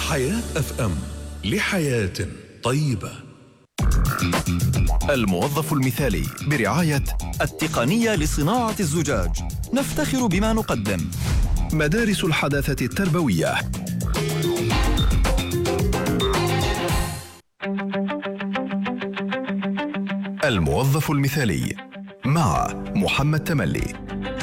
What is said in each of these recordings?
حياة اف ام، لحياة طيبة. الموظف المثالي برعاية التقنية لصناعة الزجاج. نفتخر بما نقدم. مدارس الحداثة التربوية. الموظف المثالي مع محمد تملي.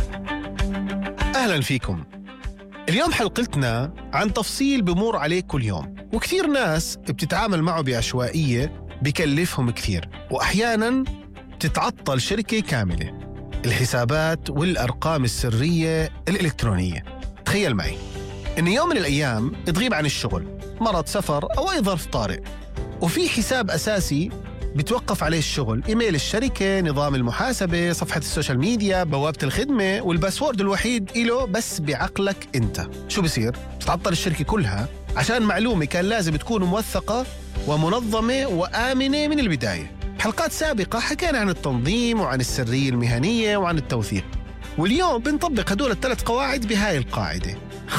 أهلا فيكم. اليوم حلقتنا عن تفصيل بمر عليك كل يوم، وكثير ناس بتتعامل معه بعشوائية، بكلفهم كثير، وأحياناً تتعطل شركة كاملة: الحسابات والأرقام السرية الإلكترونية. تخيل معي إن يوم من الأيام تغيب عن الشغل، مرض، سفر أو أي ظرف طارئ، وفي حساب أساسي بتوقف عليه الشغل، إيميل الشركة، نظام المحاسبة، صفحة السوشيال ميديا، بوابة الخدمة، والباسورد الوحيد إله بس بعقلك أنت. شو بصير؟ بتتعطل الشركة كلها عشان معلومة كان لازم تكون موثقة ومنظمة وآمنة من البداية. بحلقات سابقة حكينا عن التنظيم وعن السرية المهنية وعن التوثيق، واليوم بنطبق هدول الثلاث قواعد بهاي القاعدة: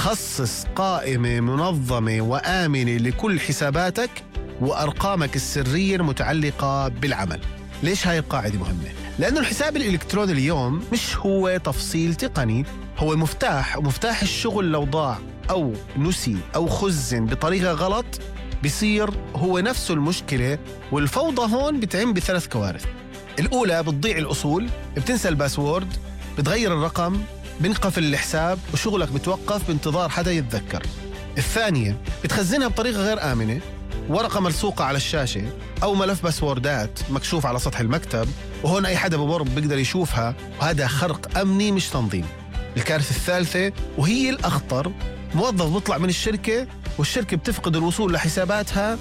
خصص قائمة منظمة وآمنة لكل حساباتك وأرقامك السرية المتعلقة بالعمل. ليش هاي القاعدة مهمة؟ لأنه الحساب الإلكتروني اليوم مش هو تفصيل تقني، هو مفتاح، ومفتاح الشغل لو ضاع أو نسي أو خزن بطريقة غلط بيصير هو نفسه المشكلة. والفوضى هون بتعم بثلاث كوارث. الأولى: بتضيع الأصول، بتنسى الباسورد، بتغير الرقم، بنقفل الحساب وشغلك بتوقف بانتظار حدا يتذكر. الثانية: بتخزنها بطريقة غير آمنة، ورقة ملصوقة على الشاشة أو ملف باسوردات مكشوف على سطح المكتب، وهون أي حدا بمر بيقدر يشوفها، وهذا خرق أمني مش تنظيم. الكارثة الثالثة وهي الأخطر: موظف بيطلع من الشركة والشركة بتفقد الوصول لحساباتها.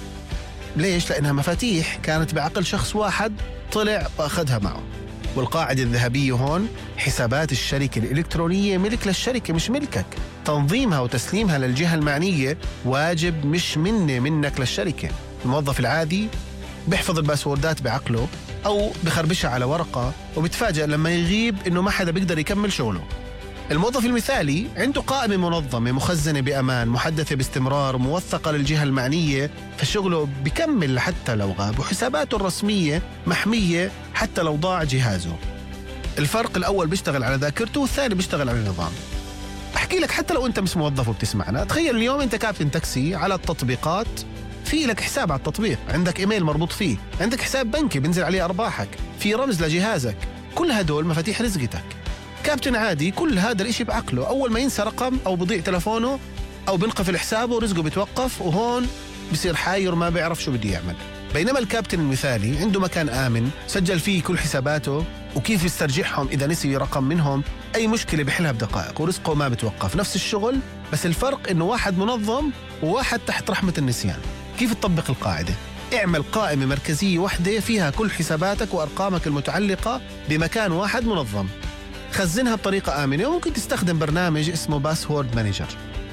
ليش؟ لأنها مفاتيح كانت بعقل شخص واحد طلع وأخذها معه. والقاعدة الذهبية هون: حسابات الشركة الإلكترونية ملك للشركة مش ملكك. تنظيمها وتسليمها للجهة المعنية واجب مش منك للشركة. الموظف العادي بيحفظ الباسوردات بعقله أو بخربشها على ورقة، وبتفاجأ لما يغيب إنه ما حدا بيقدر يكمل شغله. الموظف المثالي عنده قائمة منظمة مخزنة بأمان، محدثة باستمرار، موثقة للجهة المعنية، فشغله بكمل حتى لو غاب، وحساباته الرسمية محمية حتى لو ضاع جهازه. الفرق: الأول بيشتغل على ذاكرته والثاني بيشتغل على النظام. أحكي لك حتى لو أنت مش موظف وبتسمعنا، تخيل اليوم أنت كابتن تاكسي على التطبيقات، في لك حساب على التطبيق، عندك إيميل مربوط فيه، عندك حساب بنكي بنزل عليه أرباحك، في رمز لجهازك، كل هدول مفاتيح رزقتك. كابتن عادي كل هذا الاشي بعقله، أول ما ينسى رقم أو بضيع تلفونه أو بنقفل حسابه رزقه بيتوقف، وهون بصير حاير ما بيعرف شو بده يعمل. بينما الكابتن المثالي عنده مكان آمن سجل فيه كل حساباته وكيف يسترجعهم إذا نسي رقم منهم، أي مشكلة بحلها بدقائق، ورزقه ما بتوقف، نفس الشغل، بس الفرق إنه واحد منظم وواحد تحت رحمة النسيان. كيف تطبق القاعدة؟ اعمل قائمة مركزية واحدة فيها كل حساباتك وأرقامك المتعلقة بمكان واحد منظم، خزنها بطريقة آمنة، وممكن تستخدم برنامج اسمه باسورد مانجر.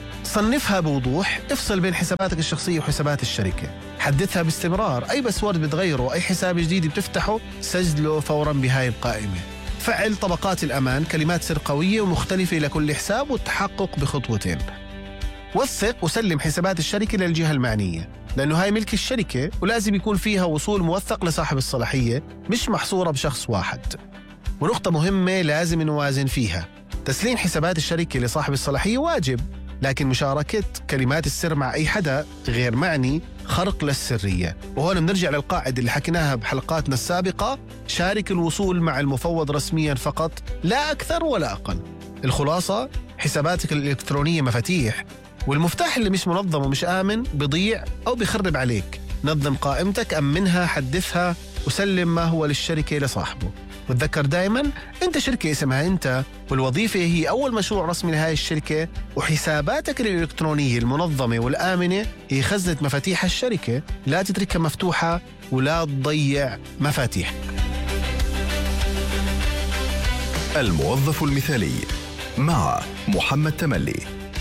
صنفها بوضوح، افصل بين حساباتك الشخصية وحسابات الشركة، حدثها باستمرار، أي باسورد بتغيره، أي حساب جديد بتفتحه سجله فوراً بهاي القائمة. فعل طبقات الأمان، كلمات سر قوية ومختلفة لكل حساب، والتحقق بخطوتين. وثق وسلم حسابات الشركة للجهة المعنية، لأنه هاي ملك الشركة ولازم يكون فيها وصول موثق لصاحب الصلاحية، مش محصورة بشخص واحد. ونقطة مهمة لازم نوازن فيها: تسليم حسابات الشركة لصاحب الصلاحية واجب، لكن مشاركة كلمات السر مع أي حدا غير معني خرق للسرية. وهون بنرجع للقاعدة اللي حكيناها بحلقاتنا السابقة: شارك الوصول مع المفوض رسميا فقط، لا أكثر ولا أقل. الخلاصة: حساباتك الإلكترونية مفاتيح، والمفتاح اللي مش منظم ومش آمن بيضيع أو بيخرب عليك. نظم قائمتك، أمنها، حدثها، وسلم ما هو للشركة لصاحبه. وتذكر دائما انت شركة اسمها انت، والوظيفة هي اول مشروع رسمي لهاي الشركة، وحساباتك الالكترونية المنظمة والآمنة هي خزنة مفاتيح الشركة، لا تتركها مفتوحة ولا تضيع مفاتيح. الموظف المثالي مع محمد تملي.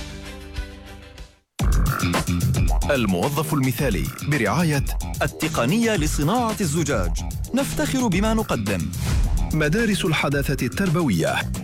الموظف المثالي برعاية التقنية لصناعة الزجاج. نفتخر بما نقدم. مدارس الحداثة التربوية.